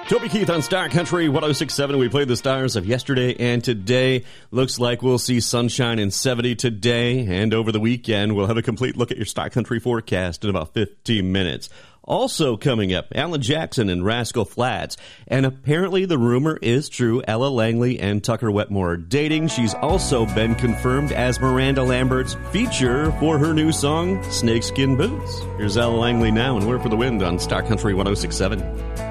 Toby Keith on Star Country 106.7. We played the stars of yesterday and today. Looks like we'll see sunshine and 70 today. And over the weekend, we'll have a complete look at your Star Country forecast in about 15 minutes. Also coming up, Alan Jackson and Rascal Flatts. And apparently the rumor is true. Ella Langley and Tucker Wetmore are dating. She's also been confirmed as Miranda Lambert's feature for her new song, Snakeskin Boots. Here's Ella Langley now, and we're for the wind on Star Country 106.7.